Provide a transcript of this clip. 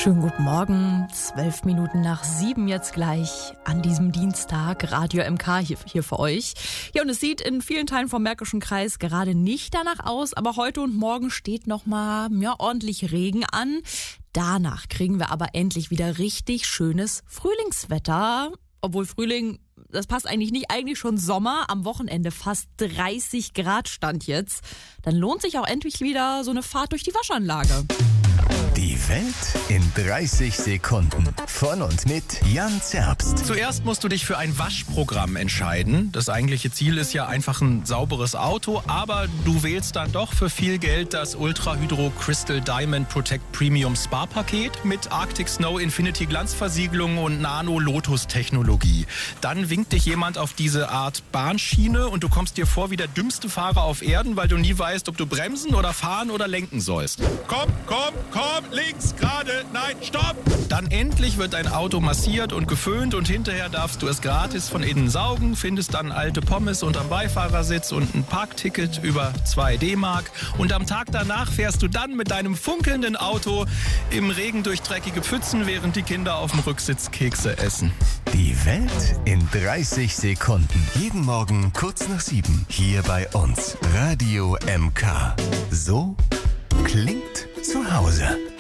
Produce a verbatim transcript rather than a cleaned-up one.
Schönen guten Morgen, zwölf Minuten nach sieben jetzt gleich an diesem Dienstag, Radio M K hier, hier für euch. Ja, und es sieht in vielen Teilen vom Märkischen Kreis gerade nicht danach aus, aber heute und morgen steht nochmal ja, ordentlich Regen an. Danach kriegen wir aber endlich wieder richtig schönes Frühlingswetter, obwohl Frühling, das passt eigentlich nicht, eigentlich schon Sommer, am Wochenende fast dreißig Grad stand jetzt. Dann lohnt sich auch endlich wieder so eine Fahrt durch die Waschanlage. Die Welt in dreißig Sekunden. Von und mit Jan Zerbst. Zuerst musst du dich für ein Waschprogramm entscheiden. Das eigentliche Ziel ist ja einfach ein sauberes Auto, aber du wählst dann doch für viel Geld das Ultra Hydro Crystal Diamond Protect Premium Spa Paket mit Arctic Snow Infinity Glanzversiegelung und Nano Lotus Technologie. Dann winkt dich jemand auf diese Art Bahnschiene und du kommst dir vor wie der dümmste Fahrer auf Erden, weil du nie weißt, ob du bremsen oder fahren oder lenken sollst. Komm, komm, komm, links, gerade, nein, stopp! Dann endlich wird dein Auto massiert und geföhnt und hinterher darfst du es gratis von innen saugen, findest dann alte Pommes unterm Beifahrersitz und ein Parkticket über zwei D-Mark und am Tag danach fährst du dann mit deinem funkelnden Auto im Regen durch dreckige Pfützen, während die Kinder auf dem Rücksitz Kekse essen. Die Welt in dreißig Sekunden. Jeden Morgen kurz nach sieben. Hier bei uns. Radio M K. So klingt zu Hause.